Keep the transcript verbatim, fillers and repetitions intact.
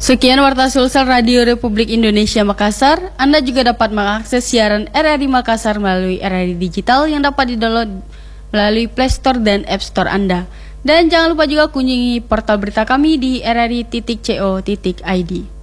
Sekian Warta Sulsel Radio Republik Indonesia Makassar. Anda juga dapat mengakses siaran R R I Makassar melalui R R I Digital yang dapat didownload melalui Play Store dan App Store Anda. Dan jangan lupa juga kunjungi portal berita kami di r r i titik co titik i d.